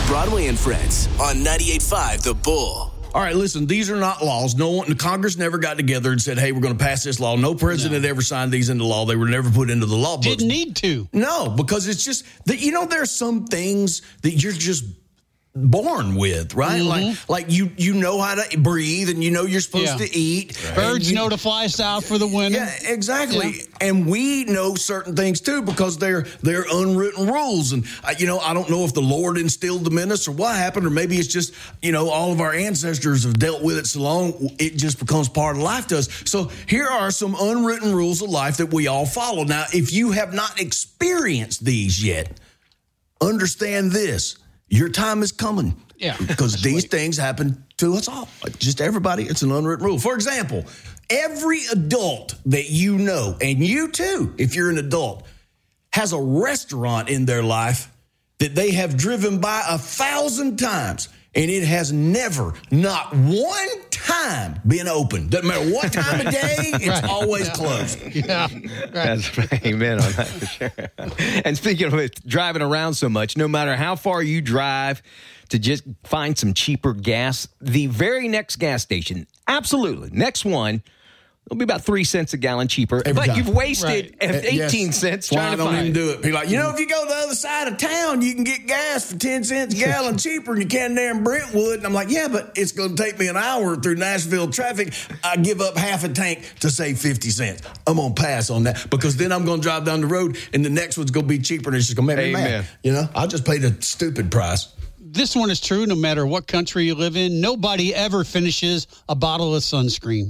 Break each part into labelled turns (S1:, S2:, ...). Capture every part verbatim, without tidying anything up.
S1: Broadway and Friends on ninety-eight point five The Bull.
S2: All right, listen, these are not laws. No one, the Congress never got together and said, hey, we're going to pass this law. No president no. ever signed these into law. They were never put into the law books.
S3: Didn't need to.
S2: No, because it's just that, you know, there are some things that you're just born with, right?
S3: Mm-hmm.
S2: Like, like you you know how to breathe and you know you're supposed
S3: yeah.
S2: to eat.
S3: Right. Birds
S2: you,
S3: know to fly south for the winter.
S2: Yeah, exactly.
S3: Yeah.
S2: And we know certain things too because they're they're unwritten rules. And uh, you know, I don't know if the Lord instilled them in us or what happened, or maybe it's just, you know, all of our ancestors have dealt with it so long it just becomes part of life to us. So here are some unwritten rules of life that we all follow. Now, if you have not experienced these yet, understand this. Your time is coming.
S3: Yeah.
S2: Because these things happen to us all. Just everybody. It's an unwritten rule. For example, every adult that you know, and you too, if you're an adult, has a restaurant in their life that they have driven by a thousand times, and it has never, not one time, been open. Doesn't matter what time of day, it's right. always yeah. closed.
S4: Yeah, right. That's right. Amen on that for sure. And speaking of it, driving around so much, no matter how far you drive to just find some cheaper gas, the very next gas station, absolutely, next one, it'll be about three cents a gallon cheaper. Every but time. You've wasted right. eighteen yes. cents
S2: Why
S4: trying to
S2: don't
S4: find
S2: even do it. Be like, you know, if you go to the other side of town, you can get gas for ten cents a gallon cheaper than you can there in Brentwood. And I'm like, yeah, but it's going to take me an hour through Nashville traffic. I give up half a tank to save fifty cents. I'm going to pass on that because then I'm going to drive down the road and the next one's going to be cheaper and it's just going to make me mad. You know, I'll just pay the stupid price.
S3: This one is true no matter what country you live in. Nobody ever finishes a bottle of sunscreen.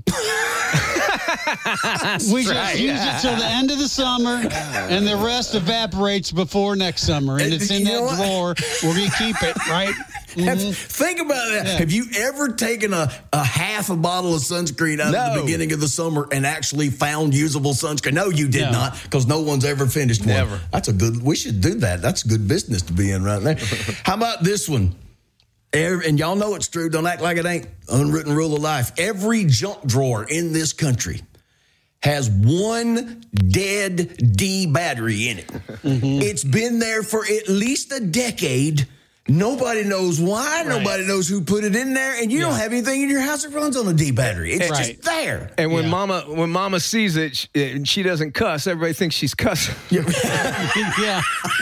S3: we just
S4: right.
S3: use it till the end of the summer, and the rest evaporates before next summer. And it's in
S2: you
S3: that drawer where we keep it, right? Mm-hmm.
S2: Have, think about that.
S3: Yeah.
S2: Have you ever taken a, a half a bottle of sunscreen out
S4: no.
S2: at the beginning of the summer and actually found usable sunscreen? No, you did no. not, because no one's ever finished
S4: Never.
S2: one. That's a good, we should do that. That's good business to be in right there. How about this one? And y'all know it's true. Don't act like it ain't. Unwritten rule of life. Every junk drawer in this country has one dead D battery in it. Mm-hmm. It's been there for at least a decade. Nobody knows why. Right. Nobody knows who put it in there. And you yeah. don't have anything in your house that runs on a D battery. It's right. just there.
S4: And when
S2: yeah.
S4: mama when mama sees it she, and she doesn't cuss, everybody thinks she's cussing.
S3: Yeah. yeah.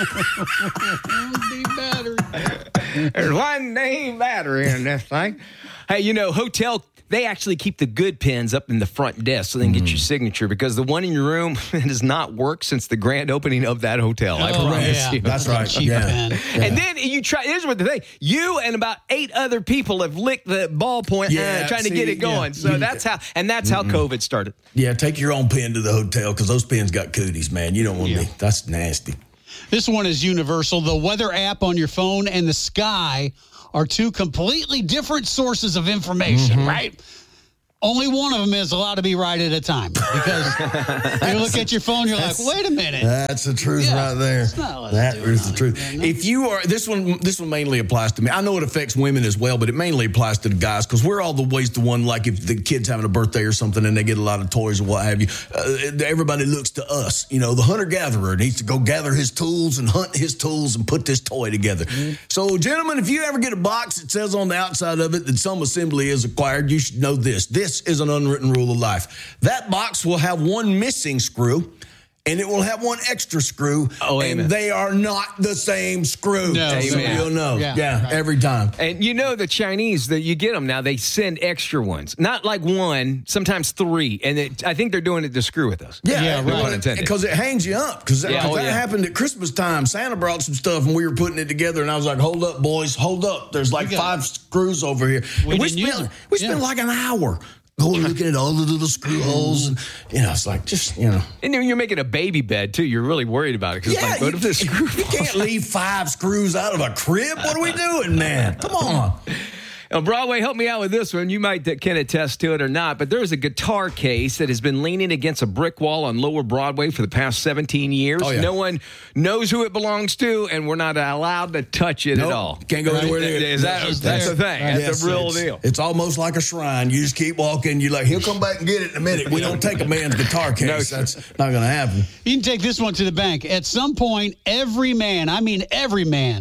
S3: D battery.
S4: There's one name battery in this thing. Hey, you know, hotel, they actually keep the good pens up in the front desk so they can mm. get your signature because the one in your room has not worked since the grand opening of that hotel.
S3: Oh,
S4: I promise
S3: yeah.
S4: you.
S2: That's right.
S3: Cheap
S2: yeah.
S3: pen.
S4: Yeah. And then you try, here's what the thing, you and about eight other people have licked the ballpoint
S2: yeah,
S4: uh, trying
S2: see,
S4: to get it going.
S2: Yeah.
S4: So that's how, and that's how mm-hmm. COVID started.
S2: Yeah, take your own pen to the hotel because those pens got cooties, man. You don't want
S3: yeah.
S2: me. That's nasty.
S3: This one is universal. The weather app on your phone and the sky are two completely different sources of information, mm-hmm. right? Only one of them is allowed to be right at a time because you look at your phone, you're like, wait a minute.
S2: That's the truth yeah, right there. That is the truth. Again, no? If you are, this one this one mainly applies to me. I know it affects women as well, but it mainly applies to the guys because we're all the ways the one, like if the kid's having a birthday or something and they get a lot of toys or what have you, uh, everybody looks to us. You know, the hunter-gatherer needs to go gather his tools and hunt his tools and put this toy together. Mm-hmm. So, gentlemen, if you ever get a box that says on the outside of it that some assembly is acquired, you should know this. This is an unwritten rule of life. That box will have one missing screw and it will have one extra screw.
S4: Oh,
S2: and
S4: amen.
S2: They are not the same screw.
S3: No,
S2: so you'll know. Yeah, yeah right. every time.
S4: And you know the Chinese, that you get them now, they send extra ones. Not like one, sometimes three. And it, I think they're doing it to screw with us.
S2: Yeah,
S3: yeah
S2: no
S3: right.
S2: Because it hangs you up. Because
S4: yeah,
S2: that,
S4: oh,
S2: that
S4: yeah.
S2: happened at Christmas time. Santa brought some stuff and we were putting it together. And I was like, hold up, boys, hold up. There's like five screws over here.
S3: We,
S2: we
S3: spent,
S2: spent, we spent
S3: yeah.
S2: like an hour going looking at all the little screw holes, and you know, it's like just you know.
S4: And then you're making a baby bed too. You're really worried about it because
S2: yeah,
S4: like, what
S2: you,
S4: if this screw?
S2: You can't leave five screws out of a crib. What are we doing, man? Come on.
S4: Now, Broadway, help me out with this one. You might can attest to it or not, but there's a guitar case that has been leaning against a brick wall on Lower Broadway for the past seventeen years.
S2: Oh, yeah.
S4: No one knows who it belongs to, and we're not allowed to touch it
S2: nope.
S4: at all.
S2: Can't go
S4: right?
S2: anywhere near it.
S4: Is that, that's, that's the thing. That's
S2: yes,
S4: a real
S2: it's,
S4: deal.
S2: It's almost like a shrine. You just keep walking. You're like, he'll come back and get it in a minute. We don't take a man's guitar case. No, that's not going to happen.
S3: You can take this one to the bank. At some point, every man, I mean every man,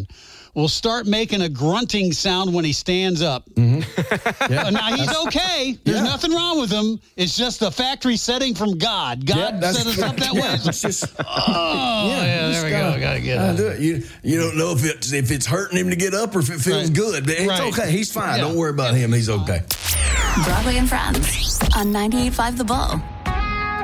S3: will start making a grunting sound when he stands up.
S2: Mm-hmm. Yeah.
S3: Now, he's okay. There's yeah. nothing wrong with him. It's just a factory setting from God. God yeah, set us up that
S2: yeah,
S3: way.
S2: It's just,
S3: oh, yeah, yeah there we gotta, go. Got to get it.
S2: Do it. You, you don't know if it's, if it's hurting him to get up or if it feels right. good. But it's right. okay. He's fine. Yeah. Don't worry about him. He's okay.
S5: Broadway and Friends on ninety-eight point five The Bull.